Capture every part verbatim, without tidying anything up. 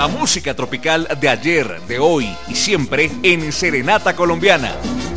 La música tropical de ayer, de hoy y siempre en Serenata Colombiana.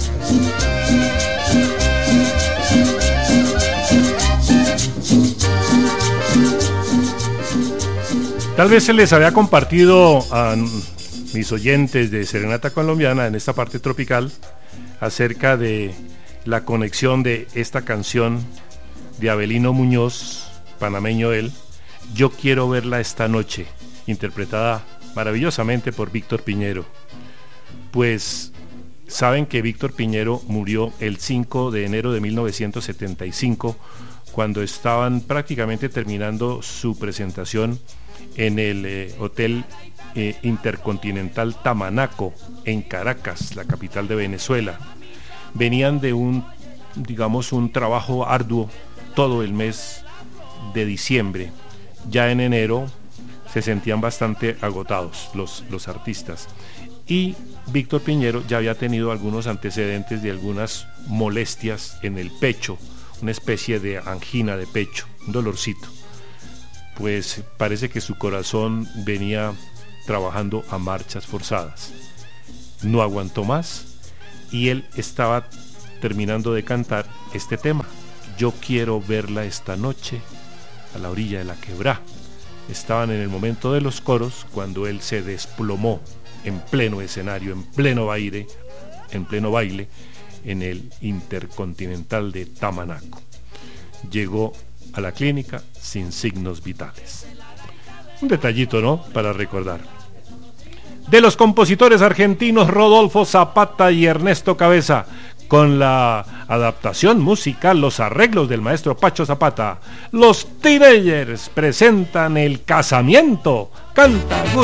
Tal vez se les había compartido a mis oyentes de Serenata Colombiana en esta parte tropical acerca de la conexión de esta canción de Abelino Muñoz, panameño él, Yo quiero verla esta noche, interpretada maravillosamente por Víctor Piñero. Pues saben que Víctor Piñero murió el cinco de enero de mil novecientos setenta y cinco, cuando estaban prácticamente terminando su presentación en el eh, Hotel eh, Intercontinental Tamanaco, en Caracas, la capital de Venezuela. Venían de un, digamos, un trabajo arduo todo el mes de diciembre. Ya en enero se sentían bastante agotados los, los artistas. Y Víctor Piñero ya había tenido algunos antecedentes de algunas molestias en el pecho, una especie de angina de pecho, un dolorcito. Pues parece que su corazón venía trabajando a marchas forzadas. No aguantó más y él estaba terminando de cantar este tema, Yo quiero verla esta noche a la orilla de la quebrá. Estaban en el momento de los coros cuando él se desplomó en pleno escenario, en pleno baile, en pleno baile en el Intercontinental de Tamanaco. Llegó a la clínica sin signos vitales. Un detallito, ¿no?, para recordar. De los compositores argentinos Rodolfo Zapata y Ernesto Cabeza, con la adaptación musical, los arreglos del maestro Pacho Zapata, los Teenagers presentan El Casamiento. Canta Gus